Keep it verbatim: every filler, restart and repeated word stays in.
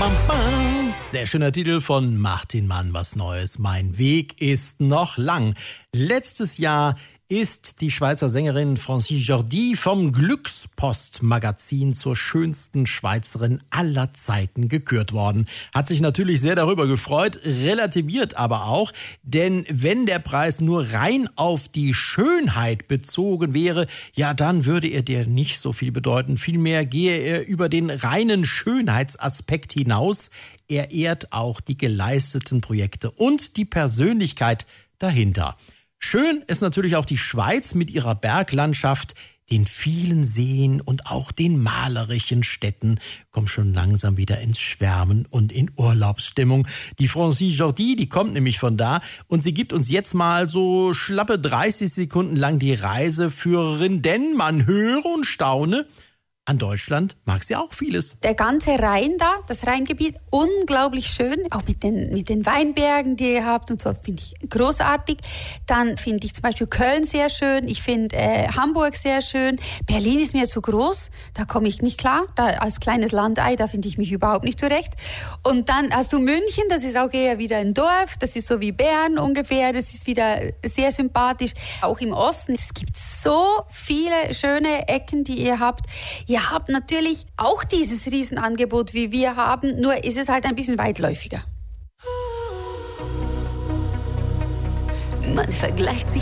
bam, bam. Sehr schöner Titel von Martin Mann, was Neues. Mein Weg ist noch lang. Letztes Jahr ist die Schweizer Sängerin Francis Jordi vom Glückspost-Magazin zur schönsten Schweizerin aller Zeiten gekürt worden. Hat sich natürlich sehr darüber gefreut, relativiert aber auch, denn wenn der Preis nur rein auf die Schönheit bezogen wäre, ja, dann würde er dir nicht so viel bedeuten. Vielmehr gehe er über den reinen Schönheitsaspekt hinaus. Er ehrt auch die geleisteten Projekte und die Persönlichkeit dahinter. Schön ist natürlich auch die Schweiz mit ihrer Berglandschaft, den vielen Seen und auch den malerischen Städten. Kommt schon langsam wieder ins Schwärmen und in Urlaubsstimmung. Die Francis Jordi, die kommt nämlich von da und sie gibt uns jetzt mal so schlappe dreißig Sekunden lang die Reiseführerin, denn man höre und staune, an Deutschland mag sie auch vieles. Der ganze Rhein da, das Rheingebiet, unglaublich schön. Auch mit den, mit den Weinbergen, die ihr habt und so, finde ich großartig. Dann finde ich zum Beispiel Köln sehr schön. Ich finde äh, Hamburg sehr schön. Berlin ist mir zu groß. Da komme ich nicht klar. Da, als kleines Landei, da finde ich mich überhaupt nicht zurecht. Und dann hast du München, das ist auch eher wieder ein Dorf. Das ist so wie Bern ungefähr. Das ist wieder sehr sympathisch. Auch im Osten. Es gibt so viele schöne Ecken, die ihr habt. Ihr habt natürlich auch dieses Riesenangebot, wie wir haben, nur ist es halt ein bisschen weitläufiger. Man vergleicht sich